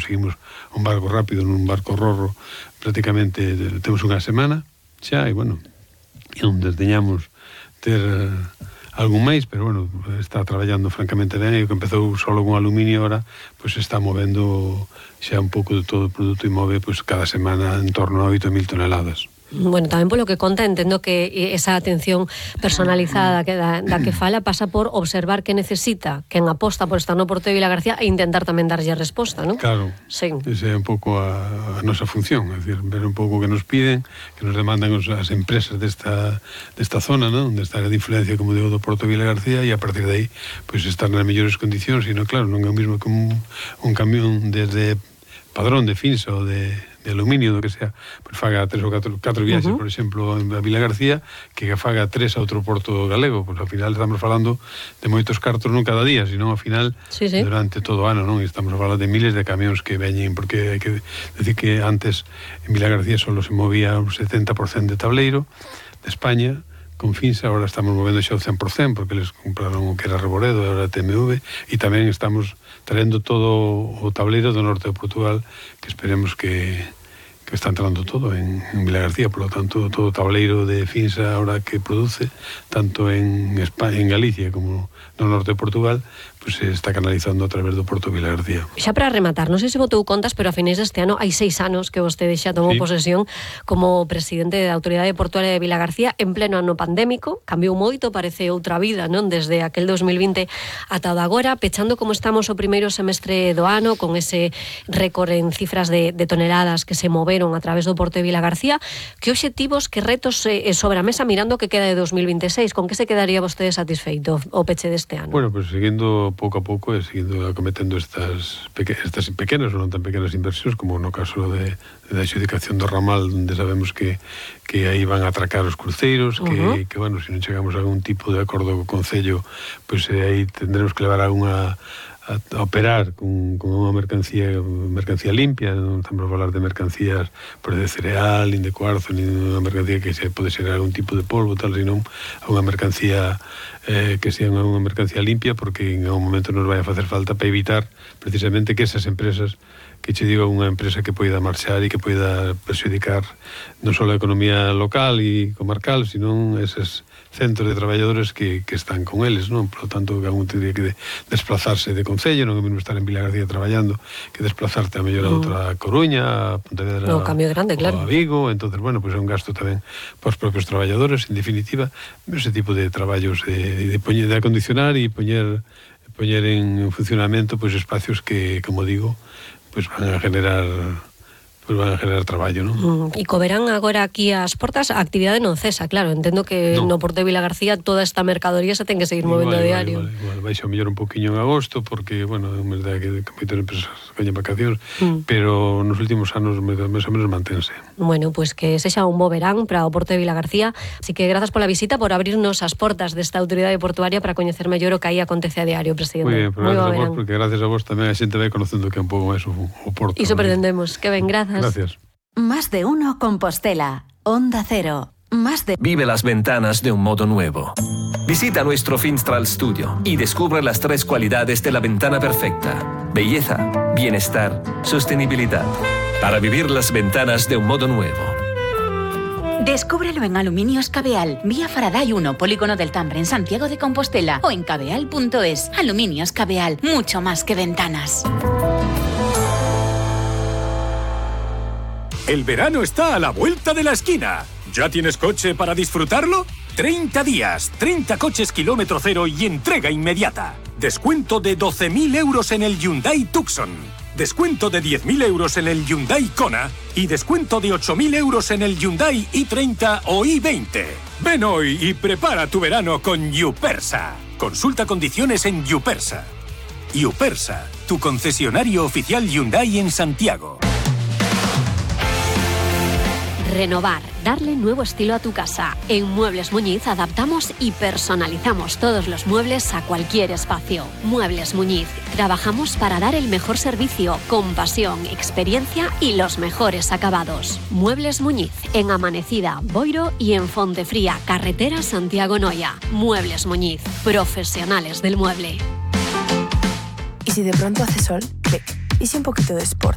conseguimos un barco rápido nun barco rorro, prácticamente temos unha semana xa, e bueno, onde teñamos ter algún máis, pero bueno, está traballando francamente ben, e o que empezou solo con aluminio ahora, pois está movendo xa un pouco de todo o produto e move pois cada semana en torno a 8.000 toneladas. Bueno, tamén polo que conta, entendo que esa atención personalizada da que fala pasa por observar que necesita quen aposta por estar no Porto de Vilagarcía e intentar tamén darlle resposta, non? Claro, sí. Esa é un pouco a nosa función, é dicir, ver un pouco que nos piden, que nos demandan as empresas desta zona, non? Desta área de influencia, como digo, do Porto de Vilagarcía, e a partir de aí, pois estar nas mellores condicións, e non, claro, non é o mismo que un camión desde Padrón de Finsa ou de aluminio, do que sea, pois faga 3 ou 4 viaxes, por exemplo, a Vilagarcía, que faga 3 a outro porto galego, pois ao final estamos falando de moitos cartos non cada día, sino ao final durante todo o ano, non? E estamos falando de miles de camións que veñen, porque hai que decir que antes en Vilagarcía solo se movía un 70% de tableiro de España, con Finsa, ahora estamos movendo xa o 100%, porque les compraron o que era Reboredo, ahora TMV, e tamén estamos traendo todo o tableiro do norte de Portugal, que esperemos que está entrando todo en Vilagarcía, por lo tanto, todo o tableiro de Finsa ahora que produce, tanto en España, en Galicia como no norte de Portugal, pues se está canalizando a través do Porto de Vilagarcía. Xa para rematar, non sei se botou contas, pero a finais deste ano hai 6 anos que vostede xa tomou posesión como presidente da Autoridade Portuaria de Vilagarcía en pleno ano pandémico. Cambiou moito, parece outra vida, non? Desde aquel 2020 ata o de agora, pechando como estamos o primeiro semestre do ano, con ese récord en cifras de toneladas que se moveron a través do Porto de Vilagarcía. Que obxectivos, que retos sobre a mesa mirando que queda de 2026? Con que se quedaría vostede satisfeito o peche deste ano? Bueno, pues seguindo pouco a pouco e seguindo acometendo estas pequenas ou non tan pequenas inversións, como no caso da adxudicación do ramal, onde sabemos que aí van a atracar os cruceiros, que bueno, se non chegamos a algún tipo de acordo co Concello, pues aí tendremos que levar a operar con unha mercancía limpia, non estamos a falar de mercancías de cereal, nin de cuarzo, nin unha mercancía que pode ser algún tipo de polvo, tal, senón unha mercancía que sea unha mercancía limpia, porque en algún momento nos vai a facer falta para evitar precisamente que esas empresas, que che digo, unha empresa que poida marchar e que poida perxudicar non só a economía local e comarcal, sino eses centros de traballadores que están con eles, non? Por lo tanto, que algún tendría que desplazarse de Concello, non é mesmo estar en Vilagarcía traballando, que desplazarte a mellor a outra Coruña, a Pontevedra, cambio grande, claro, a Vigo. Entonces, bueno, pues é un gasto tamén para os propios traballadores, en definitiva, ese tipo de traballos de acondicionar e poñer en funcionamento pues espacios que, como digo, pues van a generar traballo, non? E co verán agora aquí as portas, a actividade non cesa, claro, entendo que no Porto de Vilagarcía toda esta mercadoría se ten que seguir movendo a diario. Igual, vai xa mellor un poquinho en agosto, porque, bueno, é un mes que moitas empresas coñen vacacións, pero nos últimos anos máis ou menos mantense. Bueno, pues que sexa un bo verán para o Porto de Vilagarcía, así que grazas pola visita, por abrirnos as portas desta autoridade portuaria para coñecer mellor o que aí acontece a diario, presidente. Moi ben, gracias a vos, porque gracias a vos tamén a xente vai conocendo que é un pouco máis o Porto. Iso pretendemos, que ben, grazas. Gracias. Más de uno Compostela, Onda Cero. Vive las ventanas de un modo nuevo. Visita nuestro Finstral Studio y descubre las 3 cualidades de la ventana perfecta: belleza, bienestar, sostenibilidad. Para vivir las ventanas de un modo nuevo. Descúbrelo en Aluminios Cabeal, vía Faraday 1, Polígono del Tambre, en Santiago de Compostela, o en cabeal.es. Aluminios Cabeal, mucho más que ventanas. El verano está a la vuelta de la esquina. ¿Ya tienes coche para disfrutarlo? 30 días, 30 coches kilómetro cero y entrega inmediata. Descuento de 12.000 euros en el Hyundai Tucson. Descuento de 10.000 euros en el Hyundai Kona. Y descuento de 8.000 euros en el Hyundai i30 o i20. Ven hoy y prepara tu verano con Yupersa. Consulta condiciones en Yupersa. Yupersa, tu concesionario oficial Hyundai en Santiago. Renovar, darle nuevo estilo a tu casa. En Muebles Muñiz adaptamos y personalizamos todos los muebles a cualquier espacio. Muebles Muñiz, trabajamos para dar el mejor servicio, con pasión, experiencia y los mejores acabados. Muebles Muñiz, en Amanecida, Boiro y en Fontefría, carretera Santiago-Noia. Muebles Muñiz, profesionales del mueble. ¿Y si de pronto hace sol? ¿Y si un poquito de sport?